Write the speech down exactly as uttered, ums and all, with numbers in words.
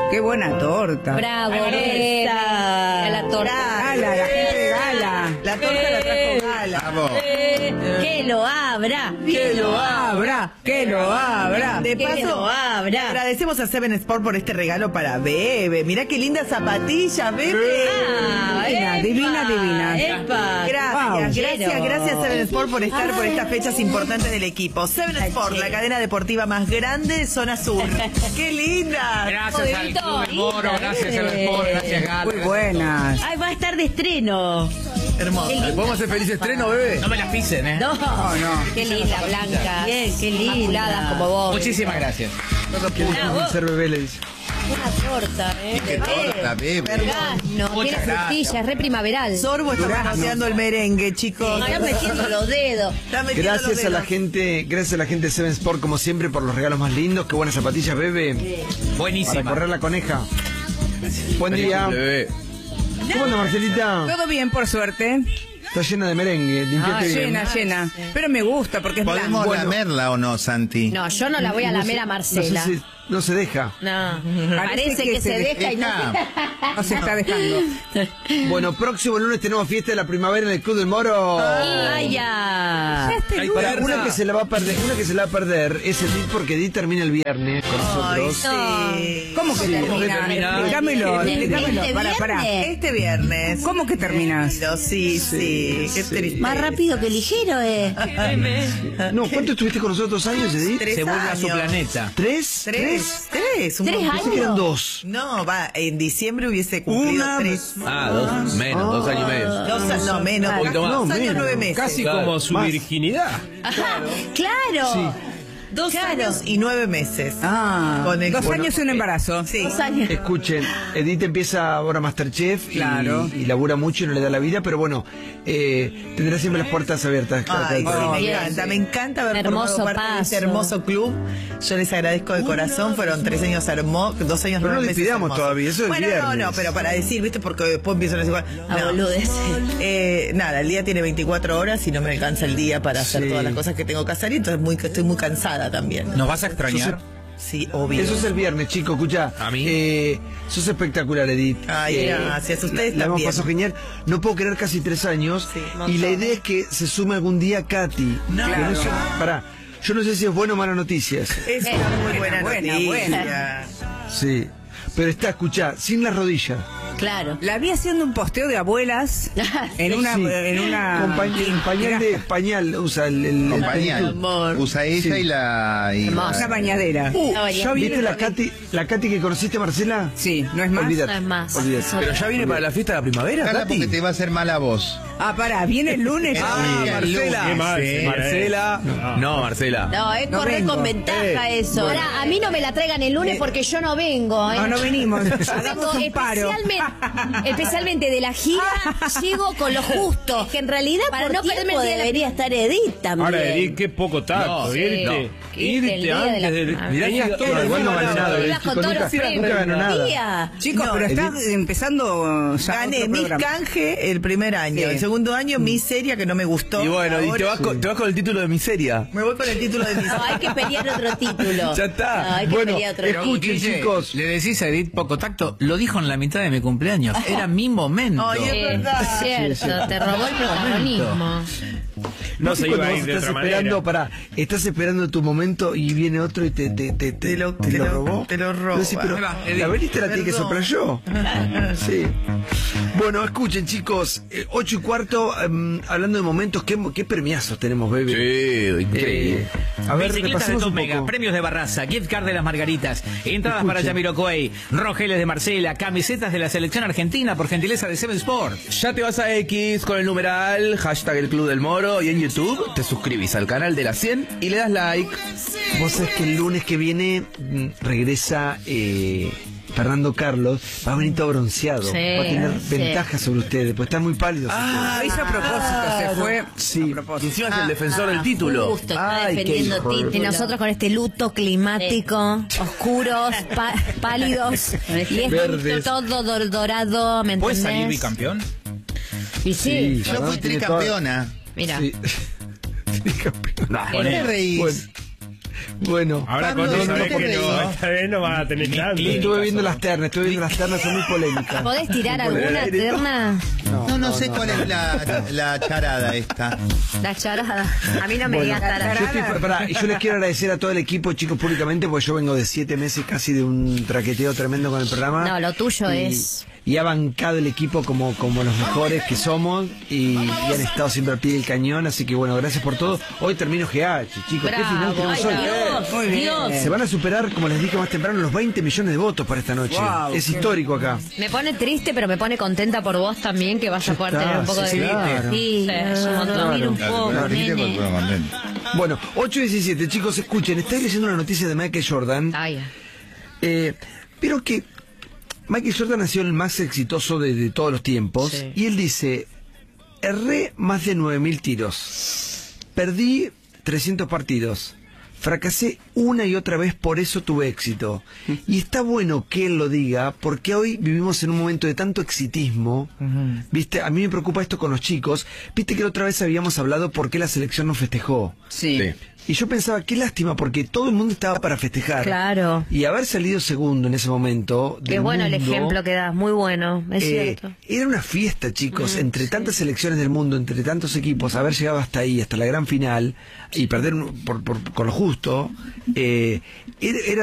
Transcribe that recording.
Qué buena torta. Bravo, esa. La torta. Gala, la gente de Gala. La torta la trajo Gala. Vamos. Que lo abra. Que lo abra, que lo abra. De Que paso, lo abra. agradecemos a Seven Sport por este regalo para Bebe. Mirá qué lindas zapatillas, Bebe. Ah, Divina, epa, divina, divina. Epa. Gracias, Wow. gracias, gracias Seven Sport por estar por estas fechas importantes del equipo. Seven Sport, la cadena deportiva más grande de zona sur. ¡Qué linda! Gracias al Modelo, Club del Moro, linda, gracias eh. al Sport, gracias Gala. Muy buenas. Ay, va a estar de estreno. Hermosa. ¿Podemos hacer feliz estreno, bebé? No me las pisen, ¿eh? No, No, no. Qué linda, Blanca. Bien, qué linda. Como vos. Muchísimas gracias. Ah, vos. Ser bebé le dice. Una torta, ¿eh? Qué torta, Bebe. No, Muchas tiene gracias. frutilla, es re primaveral. Sorbo está manoteando el merengue, chicos. Están metiendo los dedos. Está metiendo los Gracias a la dedos. gente, gracias a la gente de Seven Sport, como siempre, por los regalos más lindos. Qué buenas zapatillas, bebé. Para Buenísima. correr la coneja. Buen día. Bebé. ¿Cómo anda, Marcelita? Todo bien, por suerte. Está llena de merengue. Limpiate Ah, bien. llena, llena. Pero me gusta porque es ¿Podemos blanco. lamerla o no, Santi? No, yo no la voy a lamer a Marcela. No sé si no se deja. No, parece que, se deja y no. No se está dejando. Bueno, próximo lunes tenemos fiesta de la primavera en el Club del Moro. Ay, ya. Ay, Para Perna. una que se la va a perder, una que se la va a perder es Edith, porque Edith termina el viernes con Ay, nosotros. sí. ¿Cómo que termina? termina. Explícamelo, ¿Este explícamelo. viernes? Para, para. Este viernes. ¿Cómo que terminas? Sí, sí. Qué triste. Más rápido que ligero, eh. No, ¿cuánto estuviste con nosotros? ¿Dos años, Edith? Tres Se vuelve a su años. planeta. ¿Tres? Tres. Tres. Un Tres montón. Pensé que eran dos. No, va, en diciembre hubiese cumplido Una tres. Ah, dos, menos, dos años y medio. Dos, a- no, menos. Un poquito más. Dos No, años, menos. nueve meses. Casi Claro. como su Más. virginidad. Ajá, claro. Dos Claro. años y nueve meses. Ah, Con el- dos bueno, años y un embarazo. Sí. Dos años. Escuchen, Edith empieza ahora Masterchef y, Claro. y labura mucho y no le da la vida, pero bueno, eh, tendrá siempre las puertas abiertas. Ay, sí, me bien. encanta, me encanta haber Hermoso formado parte de este paso. hermoso club. Yo les agradezco de corazón, fueron tres años hermosos, dos años Pero no nueve les meses pidamos hermosos. todavía, eso es Bueno, viernes. no, no, pero para decir, viste, porque después empiezan a decir, A no. boludeces. Eh, nada, el día tiene veinticuatro horas y no me alcanza el día para hacer Sí. todas las cosas que tengo que hacer y entonces muy, estoy muy cansada también. ¿Nos vas a extrañar? Sí, obvio. Eso es el viernes, chicos, escucha. ¿A mí? Eh, sos espectacular, Edith. Ay, gracias, ustedes la, la hemos también. pasado genial. No puedo creer casi tres años. Sí, un y montón. la idea es que se sume algún día Katy. No. Que Claro. sé- pará, yo no sé si es buena o mala noticias. Es una muy buena, buena, noticia. buena. Sí. Pero está, escuchá, sin la rodilla. Claro. La vi haciendo un posteo de abuelas en una, Sí. en una Con pañal, pañal de pañal, usa el, el, Con el pañal. pelicú. Usa ella Sí. y la... y Hermosa. una la- bañadera. Uh, Está ¿ya bien. viste la Katy, la Katy que conociste, Marcela? Sí, ¿no es más? Olvídate. No es más. Olvídate. Pero ya viene para la fiesta de la primavera, Cala, Katy. porque te va a hacer mal a vos. Ah, pará, viene el lunes. Ah, Sí, el Marcela. lunes, Mar- sí. Marcela. No, Marcela. No, es No correr vengo. con ventaja Eh, eso. Ahora, a mí no me la traigan el lunes porque yo no vengo. ¿eh? No, no venimos. Yo Hagamos vengo un paro. especialmente, especialmente de la gira, llego con lo justo. Es que en realidad, para no perderme el día debería estar Edith también. Ahora, Edith, qué poco tacto. No, sí. irte, No. irte El día de antes la de... primavera. Mirá, Tenías que- todo No, igual no ganó nada. Ibas el con chico todos nunca, los premios. nunca ganó nada. Día. Chicos, No, pero está Edith- empezando ya Gané otro Miss programa. Canje el primer año. Sí. El segundo año, Miss Seria, que no me gustó. Y bueno, y te Ahora vas, con, te vas con el título de miseria. me voy con el título de Miss No, hay que pelear otro título. Ya está. No, hay que Bueno, pelear otro escuchen, título. Guille, chicos. Le decís a Edith poco tacto, lo dijo en la mitad de mi cumpleaños. Era mi momento. Ay, es Sí, verdad. es cierto, te robó el protagonismo. No ¿Viste se iba cuando a vos ir de estás otra esperando, manera. pará, estás esperando tu momento y viene otro y te, te, te, Te lo- te te lo lo- robó? te lo roba. Pero sí, pero Ahí va, Edith. la velita la tiene que Perdón. soplar yo. Sí. Bueno, escuchen, chicos, eh, ocho y cuarto, em, hablando de momentos, ¿qué, qué premiazos tenemos, bebé? Sí, increíble. Eh, a ver, Bicicletas de repasemos Top un Mega, poco. premios de Barraza, gift card de las Margaritas, entradas para Escuchen. Jamiroquai, rogeles de Marcela, camisetas de la selección argentina por gentileza de Seven Sport. Ya te vas a X con el numeral, hashtag el Club del Moro, y en YouTube te suscribís al canal de la cien y le das like. Vos sabés que el lunes que viene mm, regresa eh, Fernando Carlos, va a venir todo bronceado. Sí, va a tener sí. ventaja sobre ustedes, pues están muy pálidos. Ah, hizo a propósito, se fue. Sí. A propósito. Encima es el defensor del título. Justo, está Ay, qué defendiendo hijo de- título. Y nosotros con este luto climático, oscuros, pa- pálidos, y es Verdes. todo dor- dorado, ¿me ¿Puedes entendés? salir bicampeón? Y sí, Sí, Yo Fernando fui tiene tricampeona. mira. Sí. Tricampeón. ¿Por qué reís? Bueno, Bueno, Ahora Pablo, cuando ¿qué sabés te que pedí? no. Esta vez no vas a tener chance. estuve viendo las ternas, estuve viendo las ternas, son muy polémicas. ¿Podés tirar Por el alguna aire, terna? No, no sé cuál es la, la charada esta. La charada. A mí no me digas Yo, tarada. estoy- pará, y yo les quiero agradecer a todo el equipo, chicos, públicamente, porque yo vengo de siete meses casi de un traqueteo tremendo con el programa. No, lo tuyo y, es... Y ha bancado el equipo como, como los mejores que somos y, y han estado siempre al pie del cañón, así que bueno, gracias por todo. Hoy termino G H, chicos, qué final Bravo, tenemos ay, hoy. Dios, Muy bien. Dios. Se van a superar, como les dije más temprano, los veinte millones de votos para esta noche. Wow, es qué- histórico acá. Me pone triste, pero me pone contenta por vos también, que vas a poder está, tener un poco sí, de... claro. Sí, es un montón. Dormir un poco, Claro, triste porque nene. estuve contento. Bueno, ocho diecisiete, chicos, escuchen, estoy leyendo una noticia de Michael Jordan. Ay, Eh, pero que Michael Jordan ha sido el más exitoso de, de todos los tiempos. Sí. Y él dice, erré más de nueve mil tiros. Perdí trescientos partidos. Fracasé una y otra vez, por eso tuve éxito. Y está bueno que él lo diga, porque hoy vivimos en un momento de tanto exitismo. Viste, a mí me preocupa esto con los chicos. Viste que la otra vez habíamos hablado por qué la selección no festejó. Sí. Sí. Y yo pensaba, qué lástima, porque todo el mundo estaba para festejar. Claro. Y haber salido segundo en ese momento. Qué del bueno el mundo, ejemplo que das, muy bueno, es eh, cierto. Era una fiesta, chicos, entre tantas selecciones del mundo, entre tantos equipos, haber llegado hasta ahí, hasta la gran final, y perder un- por, por- con lo justo, eh, era, era